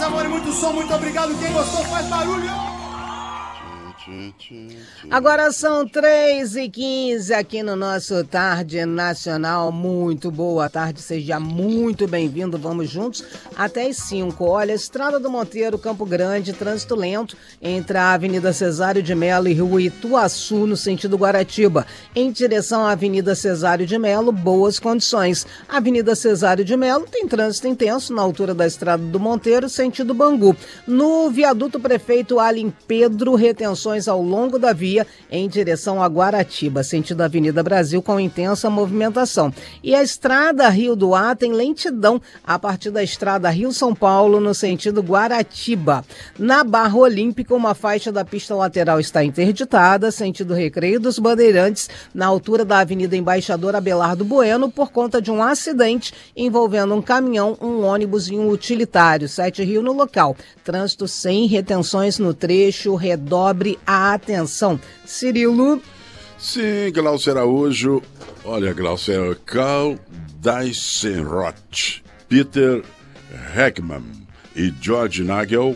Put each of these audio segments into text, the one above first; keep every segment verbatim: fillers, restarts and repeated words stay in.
paz, amor e muito som. Muito obrigado. Quem gostou faz barulho. Agora são três e quinze aqui no nosso Tarde Nacional. Muito boa tarde, seja muito bem-vindo. Vamos juntos até as cinco. Olha, Estrada do Monteiro, Campo Grande, trânsito lento entre a Avenida Cesário de Melo e Rua Ituaçu, no sentido Guaratiba. Em direção à Avenida Cesário de Melo, boas condições. Avenida Cesário de Melo tem trânsito intenso na altura da Estrada do Monteiro, sentido Bangu. No viaduto Prefeito Alim Pedro, retenções ao longo da via em direção a Guaratiba, sentido Avenida Brasil, com intensa movimentação. E a Estrada Rio do Ar tem lentidão a partir da Estrada Rio-São Paulo, no sentido Guaratiba. Na Barra Olímpica, uma faixa da pista lateral está interditada, sentido Recreio dos Bandeirantes, na altura da Avenida Embaixador Abelardo Bueno, por conta de um acidente envolvendo um caminhão, um ônibus e um utilitário. Sete Rio no local. Trânsito sem retenções no trecho, redobre a atenção. Cirilo. Sim, Glaucio Araújo. Olha, Glaucio, Carl Dysenroth, Peter Heckman e George Nagel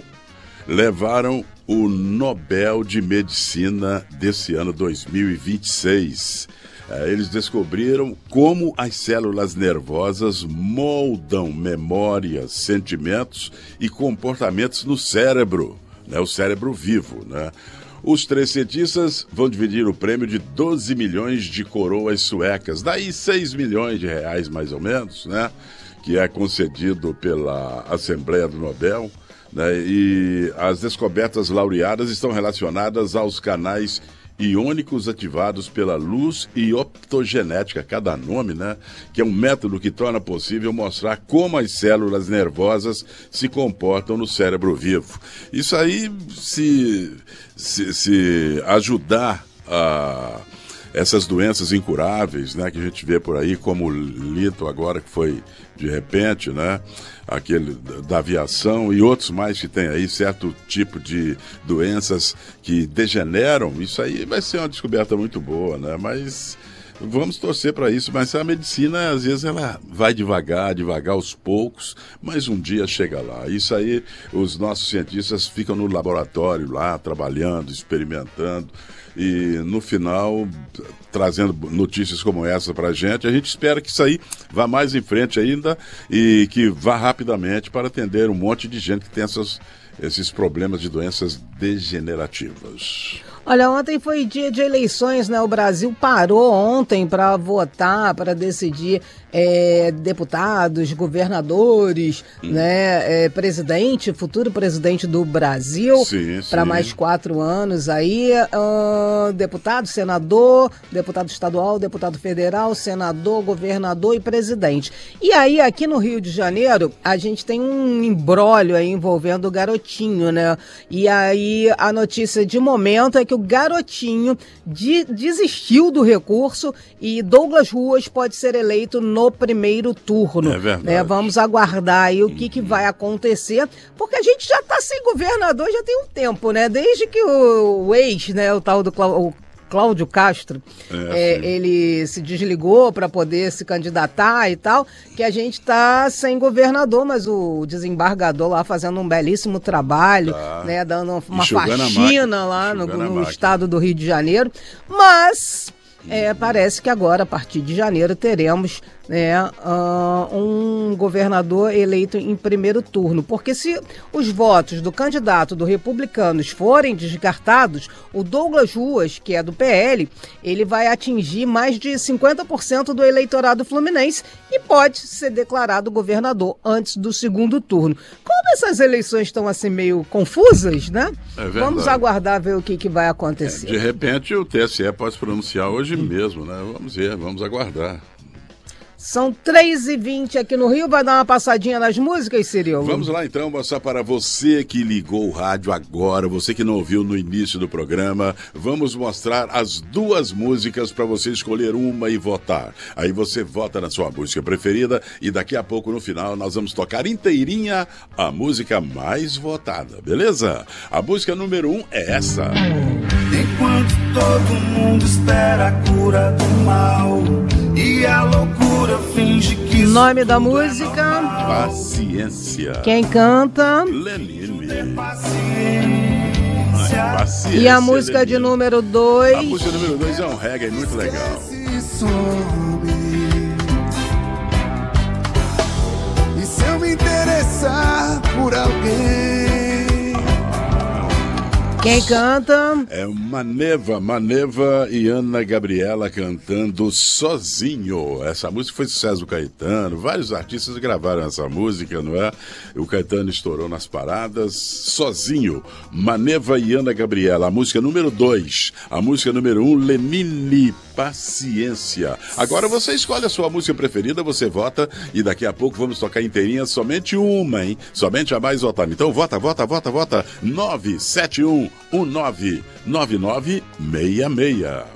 levaram o Nobel de Medicina desse ano dois mil e vinte e seis. Eles descobriram como as células nervosas moldam memórias, sentimentos e comportamentos no cérebro, né? O cérebro vivo, né? Os três cientistas vão dividir o prêmio de doze milhões de coroas suecas, daí seis milhões de reais mais ou menos, né? Que é concedido pela Assembleia do Nobel, né? E as descobertas laureadas estão relacionadas aos canais iônicos ativados pela luz e optogenética, cada nome, né? Que é um método que torna possível mostrar como as células nervosas se comportam no cérebro vivo. Isso aí, se, se, se ajudar a essas doenças incuráveis, né, que a gente vê por aí, como o Lito agora, que foi de repente, né, aquele da aviação e outros mais que tem aí, certo tipo de doenças que degeneram, isso aí vai ser uma descoberta muito boa, né, mas vamos torcer para isso. Mas a medicina, às vezes, ela vai devagar, devagar, aos poucos, mas um dia chega lá. Isso aí, os nossos cientistas ficam no laboratório lá, trabalhando, experimentando, e no final trazendo notícias como essa pra gente. A gente espera que isso aí vá mais em frente ainda e que vá rapidamente para atender um monte de gente que tem essas, esses problemas de doenças degenerativas. Olha, ontem foi dia de eleições, né? O Brasil parou ontem para votar, para decidir é, deputados, governadores, hum. né? É, presidente, futuro presidente do Brasil, para mais quatro anos aí. Uh, deputado, senador, deputado estadual, deputado federal, senador, governador e presidente. E aí, aqui no Rio de Janeiro, a gente tem um imbróglio aí envolvendo o Garotinho, né? E aí, a notícia de momento é que o Garotinho de, desistiu do recurso e Douglas Ruas pode ser eleito no primeiro turno. É verdade. Né? Vamos aguardar aí o que, que vai acontecer, porque a gente já está sem governador já tem um tempo, né? Desde que o, o ex, né, o tal do Clá- o Cláudio Castro, é, é, ele se desligou para poder se candidatar e tal, que a gente está sem governador, mas o desembargador lá fazendo um belíssimo trabalho, tá, né, dando uma faxina lá no, no estado do Rio de Janeiro, mas é, parece que agora, a partir de janeiro, teremos, né, uh, um governador eleito em primeiro turno. Porque se os votos do candidato do Republicanos forem descartados, o Douglas Ruas, que é do P L, ele vai atingir mais de cinquenta por cento do eleitorado fluminense e pode ser declarado governador antes do segundo turno. Como essas eleições estão assim meio confusas, né? É, vamos aguardar ver o que, que vai acontecer. É, de repente o T S E pode se pronunciar hoje mesmo, né? Vamos ver, vamos aguardar. São três e vinte aqui no Rio. Vai dar uma passadinha nas músicas, Cirilo? Vamos lá então, mostrar para você que ligou o rádio agora, você que não ouviu no início do programa. Vamos mostrar as duas músicas para você escolher uma e votar. Aí você vota na sua música preferida e daqui a pouco no final nós vamos tocar inteirinha a música mais votada, beleza? A música número um é essa. Enquanto todo mundo espera a cura do mal e a loucura finge que Nome da música? Paciência. Quem canta? Lenine. paciência. Ai, paciência. E a música Lenine. de número dois? A música número dois é um reggae muito legal. Se some. E se eu me interessar por alguém? Quem canta? É Maneva, Maneva e Ana Gabriela cantando Sozinho. Essa música foi sucesso do Caetano, vários artistas gravaram essa música, não é? O Caetano estourou nas paradas. Sozinho, Maneva e Ana Gabriela, a música número dois. A música número um, Lenine, Paciência. Agora você escolhe a sua música preferida, você vota e daqui a pouco vamos tocar inteirinha somente uma, hein? Somente a mais votada. Então vota, vota, vota, vota. nove sete um um nove nove nove seis seis.